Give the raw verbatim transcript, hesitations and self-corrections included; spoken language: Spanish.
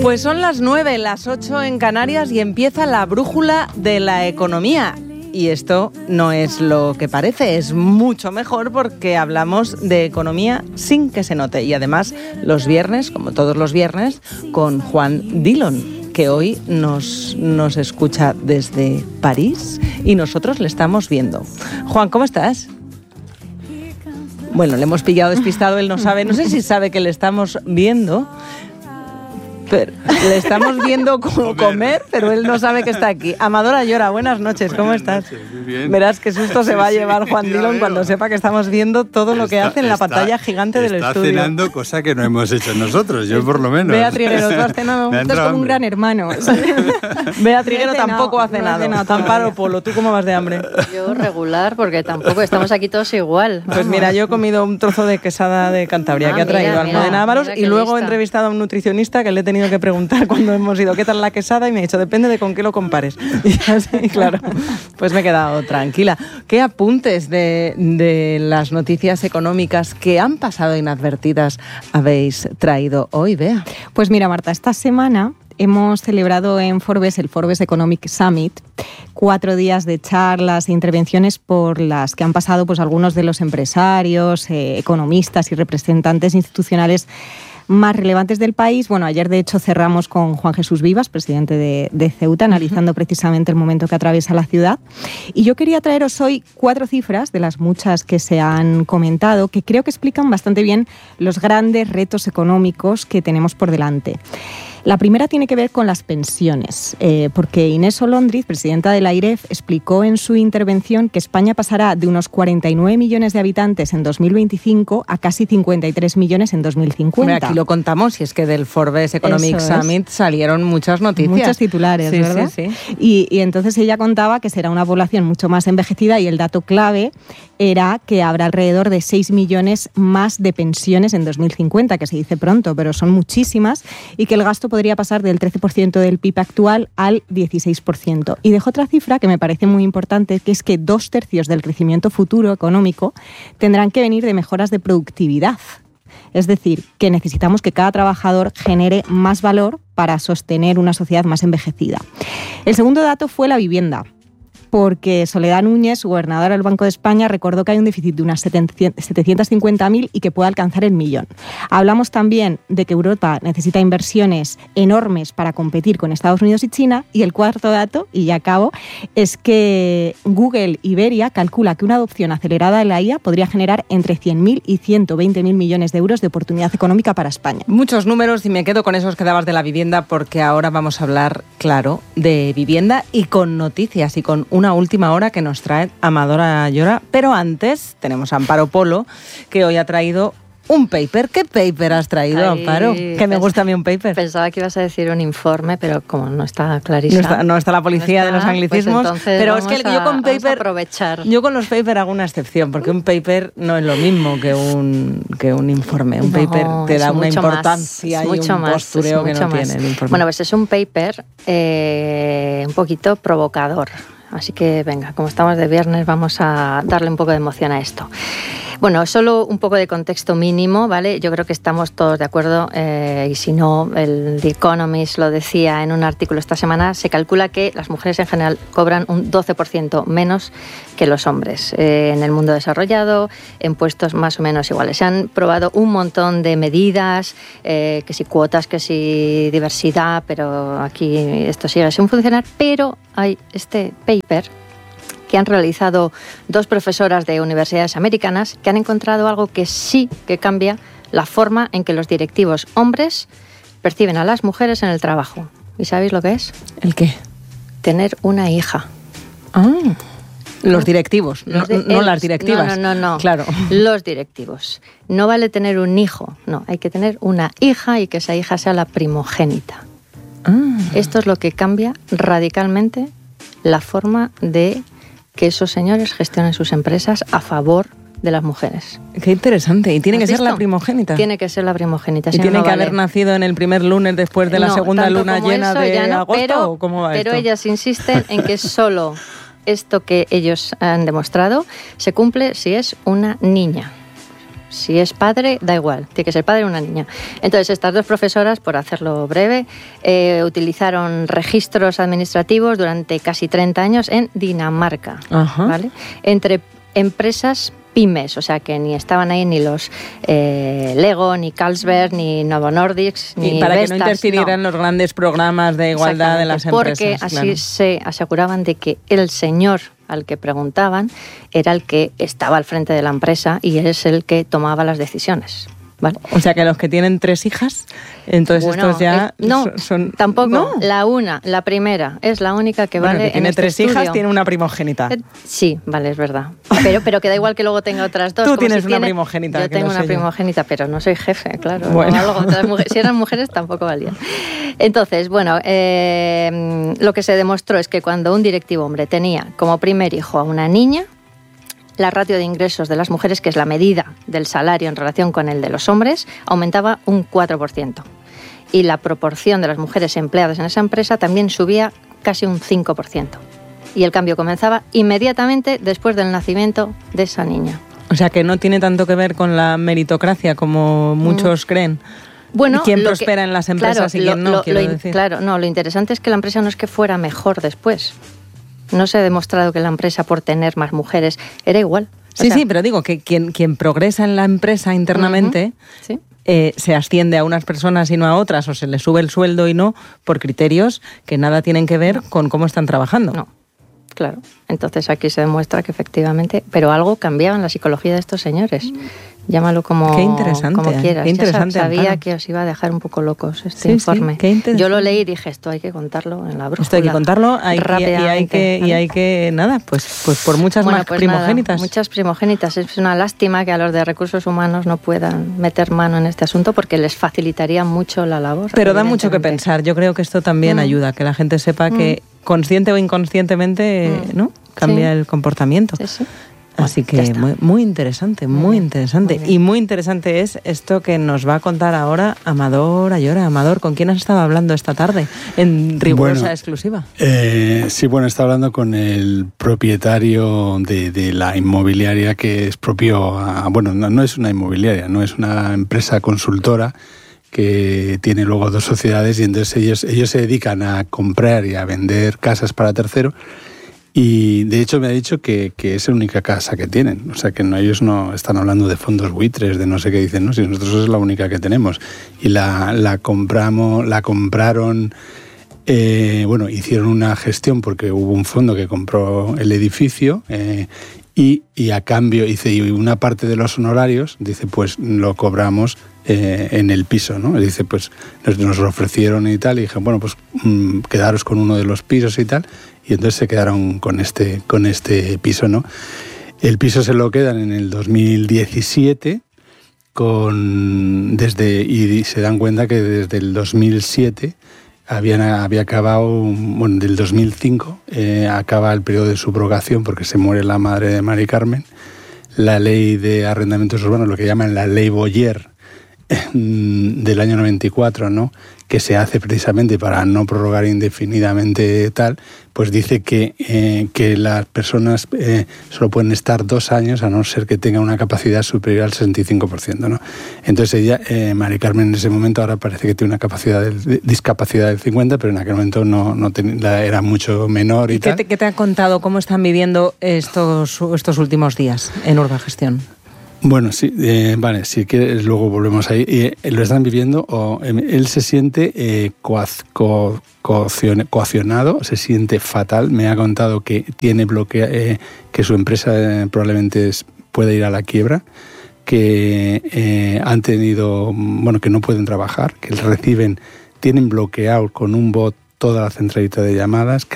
Pues son las nueve, las ocho en Canarias y empieza la brújula de la economía. Y esto no es lo que parece, es mucho mejor porque hablamos de economía sin que se note. Y además los viernes, como todos los viernes, con Juan Dillon, que hoy nos, nos escucha desde París y nosotros le estamos viendo. Juan, ¿cómo estás? Bueno, le hemos pillado despistado, él no sabe, no sé si sabe que le estamos viendo. Pero le estamos viendo co- comer, pero él no sabe que está aquí. Amador Ayora, buenas noches, ¿cómo buenas estás? Noches, muy bien. Verás qué susto se sí, va a sí, llevar Juan Dillon veo. cuando sepa que estamos viendo todo lo que Está- hace en la está- pantalla gigante del está estudio. Está cenando, cosa que no hemos hecho nosotros, yo por lo menos. Bea Triguero, tú has cenado. Me ha Esto es entrado como un hambre. gran hermano. Bea Triguero No he cenado, tampoco ha no he cenado. cenado todavía. Amparo Polo, ¿tú cómo vas de hambre? Yo regular, porque tampoco estamos aquí todos igual. Pues Vamos. mira, yo he comido un trozo de quesada de Cantabria Ah, que ha traído mira, Almudena mira, Ávaros mira y qué luego he lista. entrevistado a un nutricionista que le he tenido que preguntar cuando hemos ido qué tal la quesada y me ha dicho depende de con qué lo compares. Y así, claro, pues me he quedado tranquila. ¿Qué apuntes de, de las noticias económicas que han pasado inadvertidas habéis traído hoy, Bea? Pues mira, Marta, esta semana hemos celebrado en Forbes el Forbes Economic Summit, cuatro días de charlas e intervenciones por las que han pasado pues, algunos de los empresarios, eh, economistas y representantes institucionales más relevantes del país. Bueno, ayer de hecho cerramos con Juan Jesús Vivas, presidente de, de Ceuta, analizando precisamente el momento que atraviesa la ciudad. Y yo quería traeros hoy cuatro cifras de las muchas que se han comentado, que creo que explican bastante bien los grandes retos económicos que tenemos por delante. La primera tiene que ver con las pensiones, eh, porque Inés Olondriz, presidenta de la AIREF, explicó en su intervención que España pasará de unos cuarenta y nueve millones de habitantes en dos mil veinticinco a casi cincuenta y tres millones en dos mil cincuenta. Hombre, aquí lo contamos y es que del Forbes Economic Eso es. Summit salieron muchas noticias. Muchos titulares, Sí, ¿verdad? sí, sí. Y, y entonces ella contaba que será una población mucho más envejecida y el dato clave era que habrá alrededor de seis millones más de pensiones en dos mil cincuenta, que se dice pronto, pero son muchísimas, y que el gasto podría pasar del trece por ciento del P I B actual al dieciséis por ciento. Y dejo otra cifra que me parece muy importante, que es que dos tercios del crecimiento futuro económico tendrán que venir de mejoras de productividad. Es decir, que necesitamos que cada trabajador genere más valor para sostener una sociedad más envejecida. El segundo dato fue la vivienda, porque Soledad Núñez, gobernadora del Banco de España, recordó que hay un déficit de unas setecientos cincuenta mil y que puede alcanzar el millón. Hablamos también de que Europa necesita inversiones enormes para competir con Estados Unidos y China. Y el cuarto dato, y ya acabo, es que Google Iberia calcula que una adopción acelerada de la I A podría generar entre cien mil y ciento veinte mil millones de euros de oportunidad económica para España. Muchos números y me quedo con esos que dabas de la vivienda porque ahora vamos a hablar, claro, de vivienda y con noticias y con una última hora que nos trae Amador Ayora. Pero antes tenemos a Amparo Polo, que hoy ha traído un paper. ¿Qué paper has traído, Ay, Amparo? Que me pens- gusta a mí un paper. Pensaba que ibas a decir un informe, pero como no está clarísimo. No está, no está la policía no de los está, anglicismos, pues entonces pero es vamos que yo a- con vamos a paper, aprovechar. yo con los paper hago una excepción, porque un paper no es lo mismo que un que un informe. Un No, paper te es da una mucho más, importancia es y mucho un más, postureo es que no mucho más. tiene el informe. Bueno, pues es un paper eh, un poquito provocador. Así que venga, como estamos de viernes, vamos a darle un poco de emoción a esto. Bueno, solo un poco de contexto mínimo, ¿vale? Yo creo que estamos todos de acuerdo, eh, y si no, el The Economist lo decía en un artículo esta semana, se calcula que las mujeres en general cobran un doce por ciento menos que los hombres eh, en el mundo desarrollado, en puestos más o menos iguales. Se han probado un montón de medidas, eh, que si cuotas, que si diversidad, pero aquí esto sigue sin funcionar, pero hay este paper que han realizado dos profesoras de universidades americanas que han encontrado algo que sí que cambia la forma en que los directivos hombres perciben a las mujeres en el trabajo. ¿Y sabéis lo que es? ¿El qué? Tener una hija. Ah, los directivos, no, Los de- no el- las directivas. No, no, no, no. Claro. Los directivos. No vale tener un hijo, no, hay que tener una hija y que esa hija sea la primogénita. Ah. Esto es lo que cambia radicalmente la forma de que esos señores gestionen sus empresas a favor de las mujeres. Qué interesante. ¿Y tiene que ¿Has ser la visto? primogénita? Tiene que ser la primogénita. ¿Y si no, tiene no que vale. haber nacido en el primer lunes después de la No, segunda tanto luna como llena eso, de ya no, agosto? pero, ¿O cómo va pero esto? ellas insisten en que solo esto que ellos han demostrado se cumple si es una niña. Si es padre, da igual, tiene que ser padre o una niña. Entonces, estas dos profesoras, por hacerlo breve, eh, utilizaron registros administrativos durante casi treinta años en Dinamarca, ¿vale? Entre empresas pymes, o sea que ni estaban ahí ni los eh, Lego, ni Carlsberg, ni Novo Nordisk, ni y para Vestas, que no interfirieran no. los grandes programas de igualdad de las empresas. Porque así claro. se aseguraban de que el señor al que preguntaban era el que estaba al frente de la empresa y es el que tomaba las decisiones. ¿Vale? O sea que los que tienen tres hijas, entonces bueno, estos ya eh, no, son... tampoco. No. La una, la primera, es la única que bueno, vale que tiene en este tres estudio. hijas, tiene una primogénita. Eh, sí, vale, es verdad. Pero, pero que da igual que luego tenga otras dos. Tú como tienes si una tiene, primogénita. Yo que tengo no una sé primogénita, yo. Pero no soy jefe, claro. Bueno. No, algo, otras mujeres, si eran mujeres tampoco valía. Entonces, bueno, eh, lo que se demostró es que cuando un directivo hombre tenía como primer hijo a una niña, la ratio de ingresos de las mujeres, que es la medida del salario en relación con el de los hombres, aumentaba un cuatro por ciento. Y la proporción de las mujeres empleadas en esa empresa también subía casi un cinco por ciento. Y el cambio comenzaba inmediatamente después del nacimiento de esa niña. O sea que no tiene tanto que ver con la meritocracia como muchos mm. creen. Bueno, ¿Quién lo prospera que, en las empresas claro, y quién lo, no? Lo, quiero lo, decir. Claro, no, lo interesante es que la empresa no es que fuera mejor después. No se ha demostrado que la empresa, por tener más mujeres, era igual. O sí, sea, sí, pero digo que quien, quien progresa en la empresa internamente uh-huh. ¿sí? eh, se asciende a unas personas y no a otras, o se le sube el sueldo y no, por criterios que nada tienen que ver no. con cómo están trabajando. No, claro. Entonces aquí se demuestra que efectivamente, pero algo cambiaba en la psicología de estos señores. Llámalo como, qué interesante, como quieras. Qué interesante, ya sabía Amparo. Que os iba a dejar un poco locos este sí, informe. Sí, yo lo leí y dije, esto hay que contarlo en la brújula. Esto hay que contarlo hay, y, y hay que, ¿vale? y hay que, nada, pues, pues por muchas bueno, más pues primogénitas. Nada, muchas primogénitas. Es una lástima que a los de recursos humanos no puedan meter mano en este asunto porque les facilitaría mucho la labor. Pero da mucho que pensar. Yo creo que esto también mm. ayuda, que la gente sepa mm. que consciente o inconscientemente, mm. ¿no? Cambia sí. el comportamiento. Sí, sí. Así que muy, muy interesante, muy, muy interesante. Muy y muy interesante es esto que nos va a contar ahora Amador Ayora. Amador, ¿con quién has estado hablando esta tarde en rigurosa bueno, exclusiva? Eh, sí, bueno, he estado hablando con el propietario de, de la inmobiliaria que es propio a... Bueno, no, no es una inmobiliaria, no es una empresa consultora que tiene luego dos sociedades y entonces ellos, ellos se dedican a comprar y a vender casas para terceros. Y de hecho me ha dicho que, que es la única casa que tienen. O sea, que no, ellos no están hablando de fondos buitres, de no sé qué dicen, no, si nosotros es la única que tenemos. Y la, la compramos, la compraron, eh, bueno, hicieron una gestión porque hubo un fondo que compró el edificio eh, y, y a cambio, dice, y una parte de los honorarios, dice, pues lo cobramos eh, en el piso, ¿no? Dice, pues nos, nos lo ofrecieron y tal, y dije, bueno, pues mmm, quedaros con uno de los pisos y tal. Y entonces se quedaron con este, con este piso, ¿no? El piso se lo quedan en el dos mil diecisiete con, desde, y se dan cuenta que desde el dos mil siete habían, había acabado, bueno, del dos mil cinco eh, acaba el periodo de subrogación porque se muere la madre de Mari Carmen. La ley de arrendamientos urbanos, lo que llaman la ley Boyer, del año noventa y cuatro, ¿no? Que se hace precisamente para no prorrogar indefinidamente tal, pues dice que, eh, que las personas eh, solo pueden estar dos años a no ser que tengan una capacidad superior al sesenta y cinco por ciento, ¿no? Entonces ella, eh, Mari Carmen, en ese momento ahora parece que tiene una capacidad de, discapacidad del cincuenta, pero en aquel momento no, no ten, era mucho menor y, ¿Y tal. ¿Qué te, qué te ha contado? ¿Cómo están viviendo estos, estos últimos días en Urbagestión? Bueno, sí, eh, vale, si quieres luego volvemos ahí. Eh, lo están viviendo, o eh, él se siente eh, coaz, co, coaccionado, se siente fatal. Me ha contado que tiene bloquea, eh, que su empresa eh, probablemente es, puede ir a la quiebra, que eh, han tenido, bueno, que no pueden trabajar, que reciben, tienen bloqueado con un bot toda la centralita de llamadas,